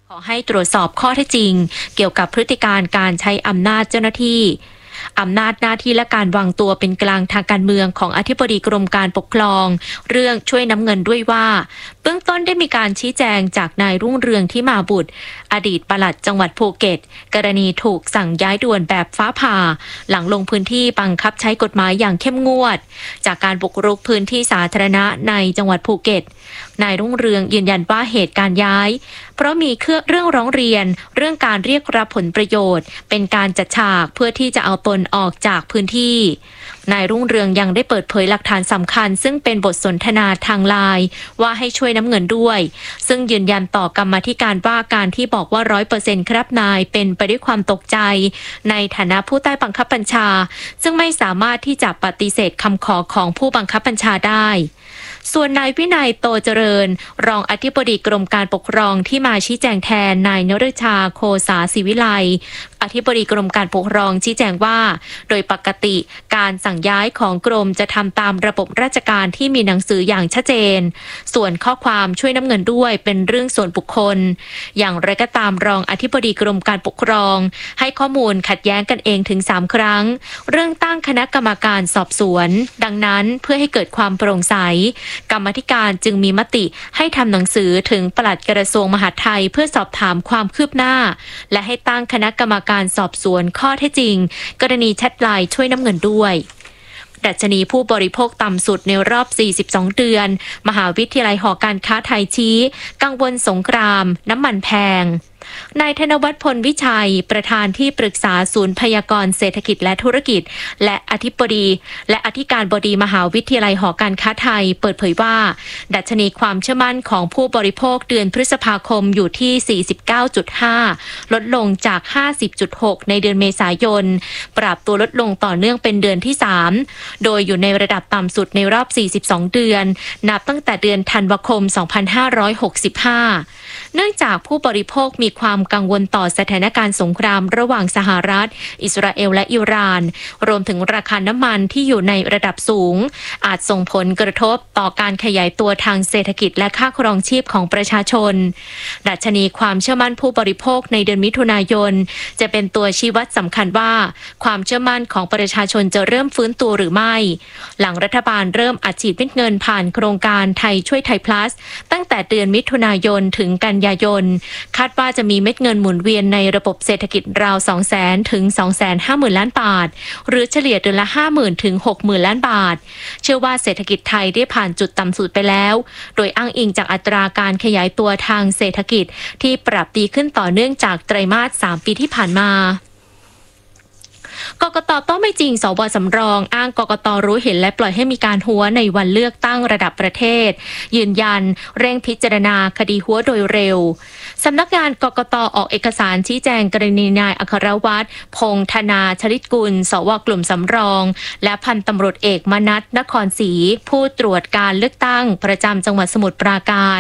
ขอให้ตรวจสอบข้อเท็จจริงเกี่ยวกับพฤติการการใช้อำนาจเจ้าหน้าที่อำนาจหน้าที่และการวางตัวเป็นกลางทางการเมืองของอธิบดีกรมการปกครองเรื่องช่วยน้ำเงินด้วยว่าเบื้องต้นได้มีการชี้แจงจากนายรุ่งเรืองที่มาบุตรอดีตปลัดจังหวัดภูเก็ตกรณีถูกสั่งย้ายด่วนแบบฟ้าผ่าหลังลงพื้นที่บังคับใช้กฎหมายอย่างเข้มงวดจากการบุกรุกพื้นที่สาธารณะในจังหวัดภูเก็ตนายรุ่งเรืองยืนยันว่าเหตุการณ์ย้ายเพราะมีเรื่องร้องเรียนเรื่องการเรียกรับผลประโยชน์เป็นการจัดฉากเพื่อที่จะเอาตนออกจากพื้นที่นายรุ่งเรืองยังได้เปิดเผยหลักฐานสำคัญซึ่งเป็นบทสนทนาทางไลน์ว่าให้ช่วยน้ำเงินด้วยซึ่งยืนยันต่อกรรมาธิการว่าการที่บอกว่า 100% ครับนายเป็นไปด้วยความตกใจในฐานะผู้ใต้บังคับบัญชาซึ่งไม่สามารถที่จะปฏิเสธคำขอของผู้บังคับบัญชาได้ส่วนนายวินัยโตเจริญรองอธิบดีกรมการปกครองที่มาชี้แจงแทนนายนฤชาโคสาศิวิไลอธิบดีกรมการปกครองชี้แจงว่าโดยปกติการสั่งย้ายของกรมจะทำตามระบบราชการที่มีหนังสืออย่างชัดเจนส่วนข้อความช่วยน้ำเงินด้วยเป็นเรื่องส่วนบุคคลอย่างไรก็ตามรองอธิบดีกรมการปกครองให้ข้อมูลขัดแย้งกันเองถึง3ครั้งเรื่องตั้งคณะกรรมการสอบสวนดังนั้นเพื่อให้เกิดความโปร่งใสกรรมาธิการจึงมีมติให้ทำหนังสือถึงปลัดกระทรวงมหาดไทยเพื่อสอบถามความคืบหน้าและให้ตั้งคณะกรรมการสอบสวนข้อเท็จจริงกรณีแชทไลน์ช่วยน้ำเงินด้วยดัชนีผู้บริโภคต่ำสุดในรอบ42เดือนมหาวิทยาลัยหอการค้าไทยชี้กังวลสงครามน้ำมันแพงนายธนวัฒน์พลวิชัยประธานที่ปรึกษาศูนย์พยากรณ์เศรษฐกิจและธุรกิจและอธิการบดีมหาวิทยาลัยหอการค้าไทยเปิดเผยว่าดัชนีความเชื่อมั่นของผู้บริโภคเดือนพฤษภาคมอยู่ที่ 49.5 ลดลงจาก 50.6 ในเดือนเมษายนปรับตัวลดลงต่อเนื่องเป็นเดือนที่3โดยอยู่ในระดับต่ำสุดในรอบ42เดือนนับตั้งแต่เดือนธันวาคม2565เนื่องจากผู้บริโภคมีความกังวลต่อสถานการณ์สงครามระหว่างสหรัฐอิสราเอลและอิหร่านรวมถึงราคาน้ำมันที่อยู่ในระดับสูงอาจส่งผลกระทบต่อการขยายตัวทางเศรษฐกิจและค่าครองชีพของประชาชนดัชนีความเชื่อมั่นผู้บริโภคในเดือนมิถุนายนจะเป็นตัวชี้วัดสำคัญว่าความเชื่อมั่นของประชาชนจะเริ่มฟื้นตัวหรือไม่หลังรัฐบาลเริ่มอัดฉีดเม็ดเงินผ่านโครงการไทยช่วยไทย plus ตั้งแต่เดือนมิถุนายนถึงกันยายนคาดว่าจะมีเม็ดเงินหมุนเวียนในระบบเศรษฐกิจราว 200,000 ถึง 250,000 ล้านบาทหรือเฉลี่ยเดือนละ 50,000 ถึง 60,000 ล้านบาทเชื่อว่าเศรษฐกิจไทยได้ผ่านจุดต่ำสุดไปแล้วโดยอ้างอิงจากอัตราการขยายตัวทางเศรษฐกิจที่ปรับดีขึ้นต่อเนื่องจากไตรมาส 3 ปีที่ผ่านมากกต.ต้องไม่จริงสว.สำรองอ้างกกต.รู้เห็นและปล่อยให้มีการหัวในวันเลือกตั้งระดับประเทศยืนยันเร่งพิจารณาคดีหัวโดยเร็วสำนักงานกกต.ออกเอกสารชี้แจงกรณีนายอัครวัฒน์พงษ์ธนาชลิตกุลสว.กลุ่มสำรองและพันตำรวจเอกมนัสนครศรีผู้ตรวจการเลือกตั้งประจำจังหวัดสมุทรปราการ